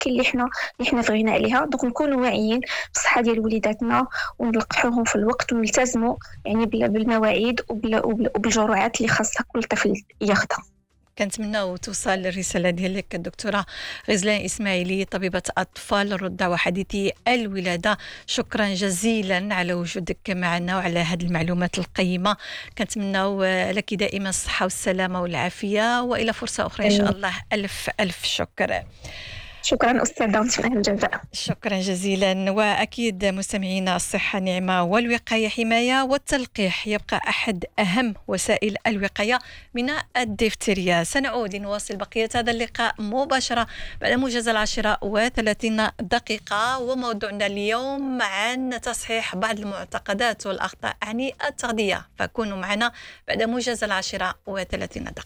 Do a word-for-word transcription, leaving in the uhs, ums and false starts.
كاين اللي حنا اللي حنا بغينا عليها. دونك نكونوا واعيين بالصحه ديال وليداتنا ونلقحوهم في الوقت ونلتزموا يعني بالمواعيد وبالجرعات اللي خاصها كل طفل ياخذها. كنتمناو توصل الرسالة ديالك الدكتورة غزلان إسماعيلي، طبيبة أطفال الرضع وحديثي الولادة. شكرا جزيلا على وجودك معنا وعلى هذه المعلومات القيمة. كنتمناو لك دائما الصحة والسلامة والعافية، وإلى فرصة أخرى إن شاء الله. ألف ألف شكر. شكرا أستاذة وتمام الجزاء. شكرا جزيلا. وأكيد مستمعينا، الصحة نعمة والوقاية حماية، والتلقيح يبقى أحد أهم وسائل الوقاية من الدفتريا. سنعود لنواصل بقية هذا اللقاء مباشرة بعد موجز العاشرة وثلاثين دقيقة، وموضوعنا اليوم عن تصحيح بعض المعتقدات والأخطاء عن التغذية، فكونوا معنا بعد موجز العاشرة وثلاثين دقيقة.